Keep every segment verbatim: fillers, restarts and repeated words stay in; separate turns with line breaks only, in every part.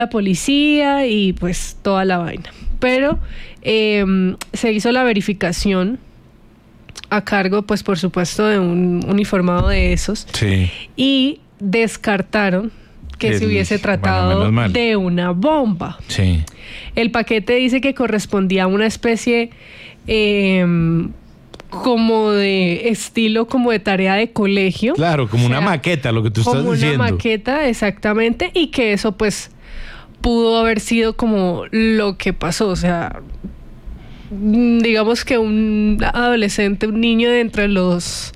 la policía y pues toda la vaina. Pero eh, se hizo la verificación a cargo, pues por supuesto, de un uniformado de esos.
Sí.
Y descartaron que
El,
se hubiese tratado
bueno,
de una bomba.
Sí.
El paquete dice que correspondía a una especie eh, como de estilo, como de tarea de colegio.
Claro, como
o
una
sea,
maqueta, lo que tú estás
como
diciendo.
Como una maqueta, exactamente, y que eso pues pudo haber sido como lo que pasó, o sea, digamos que un adolescente, un niño de entre los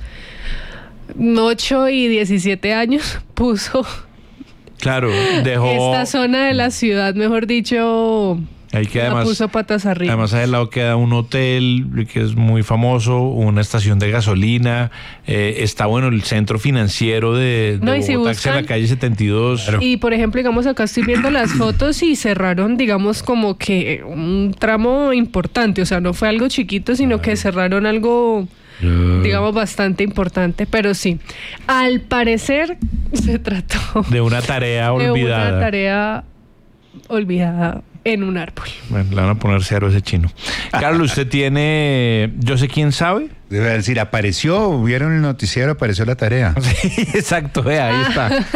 ocho y diecisiete años puso
Claro, dejó
esta zona de la ciudad, mejor dicho,
ahí que
la
además
puso patas arriba.
Además, al lado queda un hotel que es muy famoso, una estación de gasolina, eh, está bueno el centro financiero de, de
No, y si
Bogotá, que es en
buscan-
la calle setenta y dos. Claro.
Y por ejemplo, digamos, acá estoy viendo las fotos y cerraron, digamos, como que un tramo importante, o sea, no fue algo chiquito, sino que cerraron algo, digamos, bastante importante, pero sí, al parecer se trató
De una tarea
de
olvidada.
una tarea olvidada en un árbol.
Bueno, le van a poner cero a ese chino. Carlos, usted tiene, yo sé quién sabe.
Debe decir, apareció, vieron el noticiero, apareció la tarea.
Sí, exacto, vea, ahí está.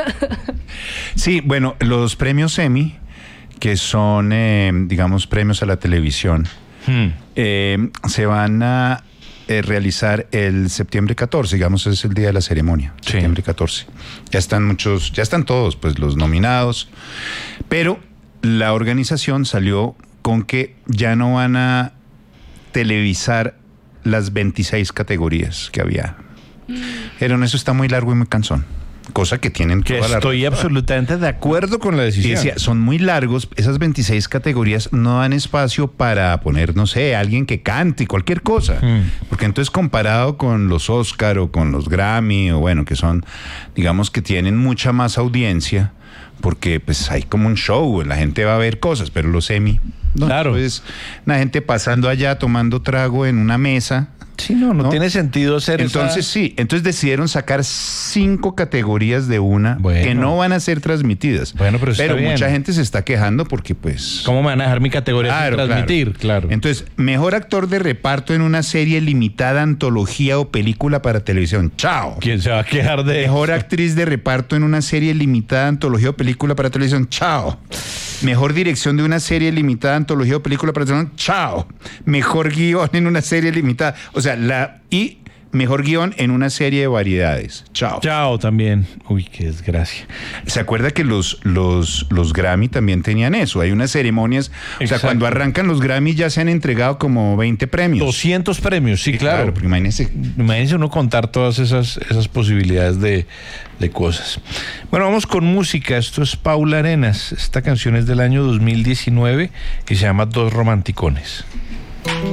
Sí, bueno, los premios Emmy, que son, eh, digamos, premios a la televisión,
Hmm.
eh, se van a eh, realizar el septiembre catorce, digamos, es el día de la ceremonia,
Sí.
septiembre catorce. Ya están muchos, ya están todos, pues, los nominados, pero la organización salió con que ya no van a televisar las veintiséis categorías que había. Pero eso está muy largo y muy cansón. Cosa que tienen
Que
toda la
estoy
razón.
absolutamente de acuerdo con la
Y
decisión.
decía, son muy largos, esas veintiséis categorías no dan espacio para poner, no sé, alguien que cante, cualquier cosa.
Mm.
Porque entonces comparado con los Oscar o con los Grammy, o bueno, que son, digamos que tienen mucha más audiencia, porque pues hay como un show, la gente va a ver cosas, pero los Emmy, no,
Claro.
pues una gente pasando allá tomando trago en una mesa.
Sí, no, no,
¿no?
tiene sentido hacer
Entonces
esa-
sí, entonces decidieron sacar cinco categorías de una
Bueno.
que no van a ser transmitidas.
Bueno, pero está bien.
mucha gente se está quejando porque pues...
¿Cómo me van a dejar mi categoría sin
Claro,
transmitir? Claro.
Entonces, mejor actor de reparto en una serie limitada, antología o película para televisión. Chao.
¿Quién se va a quejar de
Mejor actriz de reparto en una serie limitada, antología o película para televisión. Chao. Mejor dirección de una serie limitada, antología o película para televisión. Chao. Mejor guión en una serie limitada. O sea, la y mejor guión en una serie de variedades. Chao.
Chao también. Uy, qué desgracia.
¿Se acuerda que los, los, los Grammy también tenían eso? Hay unas ceremonias, o sea,
Exacto.
cuando arrancan los Grammy ya se han entregado como veinte premios.
doscientos premios, sí,
Sí,
claro.
porque imagínese.
Imagínense uno contar todas esas, esas posibilidades de, de cosas. Bueno, vamos con música. Esto es Paula Arenas. Esta canción es del año dos mil diecinueve y se llama Dos Romanticones.